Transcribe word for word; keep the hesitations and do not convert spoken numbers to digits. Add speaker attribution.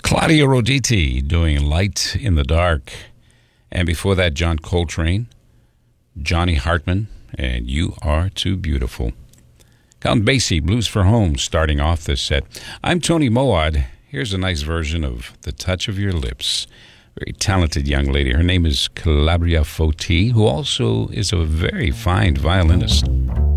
Speaker 1: Claudio Roditi doing Light in the Dark. And before that, John Coltrane, Johnny Hartman, and You Are Too Beautiful. Count Basie, Blues for Home, starting off this set. I'm Tony Moad. Here's a nice version of The Touch of Your Lips. Very talented young lady. Her name is Calabria Foti, who also is a very fine violinist.